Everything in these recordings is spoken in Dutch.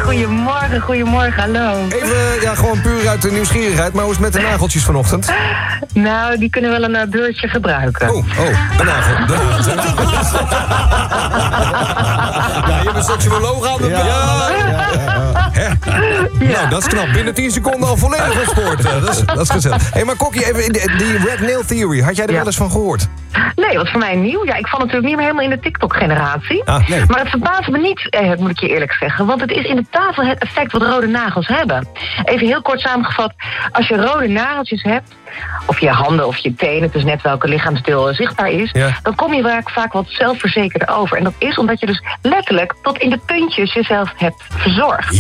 goedemorgen, hallo. Even, gewoon puur uit de nieuwsgierigheid, maar hoe is het met de nageltjes vanochtend? Nou, die kunnen wel een beurtje gebruiken. De nagel. Ja, je bent seksuoloog aan de Nou, dat is knap. Binnen 10 seconden al volledig ontspoord. Dat is gezellig. Hé, maar Kokkie, even die Red Nail Theory, had jij er wel eens van gehoord? Nee, wat voor mij nieuw. Ja, ik val natuurlijk niet meer helemaal in de TikTok-generatie. Nee. Maar het verbaast me niet, moet ik je eerlijk zeggen. Want het is inderdaad wel het effect wat rode nagels hebben. Even heel kort samengevat. Als je rode nageltjes hebt, of je handen of je tenen, dus net welke lichaamsdeel zichtbaar is, dan kom je vaak wat zelfverzekerder over. En dat is omdat je dus letterlijk tot in de puntjes jezelf hebt verzorgd.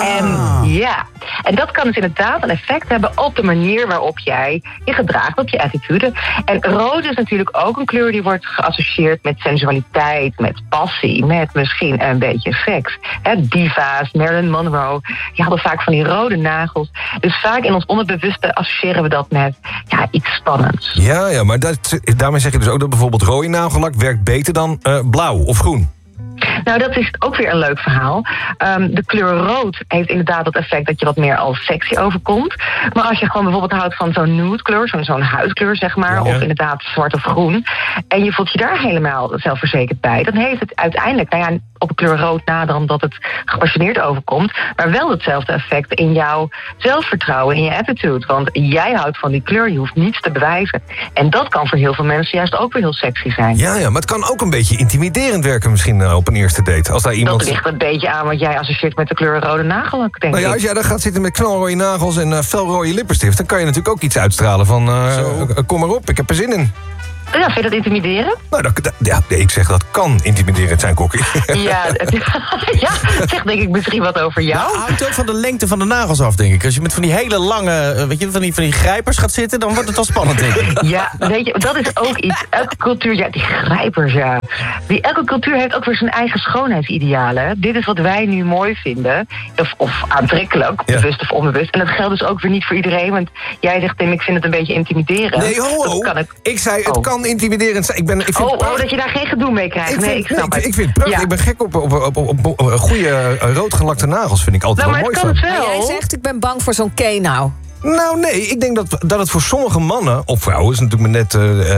En dat kan dus inderdaad een effect hebben op de manier waarop jij je gedraagt, op je attitude. En rood is natuurlijk ook een kleur die wordt geassocieerd met sensualiteit, met passie, met misschien een beetje seks. Diva's, Marilyn Monroe, die hadden vaak van die rode nagels. Dus vaak in ons onderbewuste associëren we dat met iets spannends. Ja, maar daarmee zeg je dus ook dat bijvoorbeeld rode nagellak werkt beter dan blauw of groen. Nou, dat is ook weer een leuk verhaal. De kleur rood heeft inderdaad het effect dat je wat meer als sexy overkomt. Maar als je gewoon bijvoorbeeld houdt van zo'n nude kleur, zo'n huidkleur zeg maar, of inderdaad zwart of groen, en je voelt je daar helemaal zelfverzekerd bij, dan heeft het uiteindelijk, op een kleur rood nader omdat het gepassioneerd overkomt, maar wel hetzelfde effect in jouw zelfvertrouwen, in je attitude. Want jij houdt van die kleur, je hoeft niets te bewijzen. En dat kan voor heel veel mensen juist ook weer heel sexy zijn. Ja, maar het kan ook een beetje intimiderend werken misschien op een eerste date. Als daar iemand... Dat ligt een beetje aan wat jij associeert met de kleur rode nagellak, denk ik. Als jij daar gaat zitten met knalrode nagels en felrode lippenstift, dan kan je natuurlijk ook iets uitstralen van kom maar op, ik heb er zin in. Ja, vind je dat intimiderend? Nou, ik zeg dat kan intimiderend zijn, Kokkie. Het zegt denk ik misschien wat over jou. Nou, hangt ook van de lengte van de nagels af, denk ik. Als je met van die hele lange, van die grijpers gaat zitten, dan wordt het al spannend, denk ik. Ja, weet je, dat is ook iets. Elke cultuur, die grijpers, elke cultuur heeft ook weer zijn eigen schoonheidsidealen. Dit is wat wij nu mooi vinden. Of aantrekkelijk, bewust of onbewust. En dat geldt dus ook weer niet voor iedereen. Want jij zegt, Tim, ik vind het een beetje intimiderend. Nee, ik zei, het kan intimiderend zijn. Dat je daar geen gedoe mee krijgt. Ik snap het. Ik vind het prachtig. Ik ben gek op goede roodgelakte nagels. Vind ik altijd wel mooi van. Jij zegt, ik ben bang voor zo'n nou. Nou, nee, ik denk dat het voor sommige mannen, of vrouwen, is natuurlijk maar net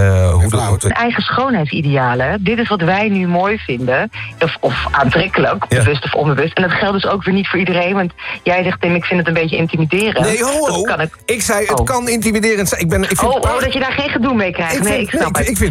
Een eigen schoonheidsidealen. Dit is wat wij nu mooi vinden. Of aantrekkelijk, bewust of onbewust. En dat geldt dus ook weer niet voor iedereen. Want jij zegt, Tim, ik vind het een beetje intimiderend. Nee, ik zei, het kan intimiderend zijn. Dat je daar geen gedoe mee krijgt. Ik snap het.